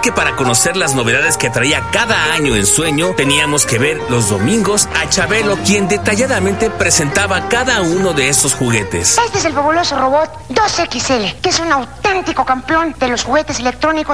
Total que para conocer las novedades que traía cada año en Sueño, teníamos que ver los domingos a Chabelo, quien detalladamente presentaba cada uno de estos juguetes. Este es el fabuloso robot 2XL, que es un auténtico campeón de los juguetes electrónicos